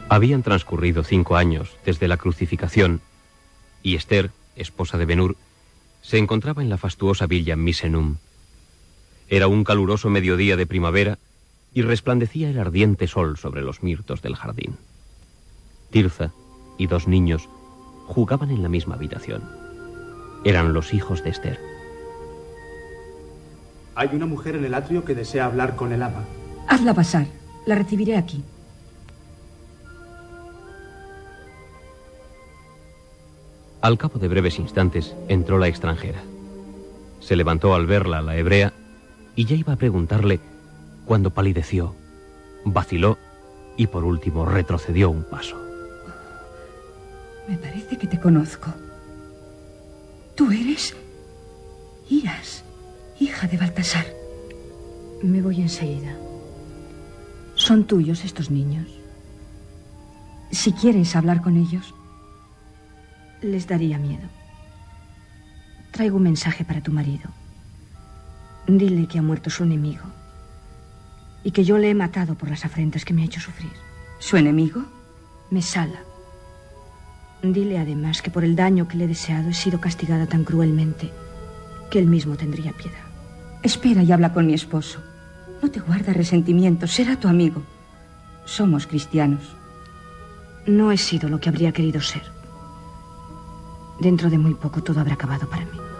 Habían transcurrido 5 años desde la crucificación y Esther, esposa de Ben-Hur, se encontraba en la fastuosa villa Misenum. Era un caluroso mediodía de primavera y resplandecía el ardiente sol sobre los mirtos del jardín. Tirza y 2 niños jugaban en la misma habitación. Eran los hijos de Esther. Hay una mujer en el atrio que desea hablar con el ama. Hazla pasar. La recibiré aquí. Al cabo de breves instantes entró la extranjera. Se levantó al verla la hebrea y ya iba a preguntarle cuando palideció, vaciló y por último retrocedió un paso. Me parece que te conozco. Tú eres Iras, hija de Baltasar. Me voy enseguida. ¿Son tuyos estos niños? Si quieres hablar con ellos. Les daría miedo. Traigo un mensaje para tu marido. Dile que ha muerto su enemigo y que yo le he matado por las afrentas que me ha hecho sufrir. ¿Su enemigo? Mesala. Dile además que por el daño que le he deseado he sido castigada tan cruelmente que él mismo tendría piedad. Espera y habla con mi esposo. No te guarda resentimiento, será tu amigo. Somos cristianos. No he sido lo que habría querido ser. Dentro de muy poco todo habrá acabado para mí.